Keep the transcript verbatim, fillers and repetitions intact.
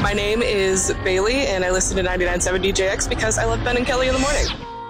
My name is Bailey, and I listen to ninety-nine point seven D J X because I love Ben and Kelly in the morning.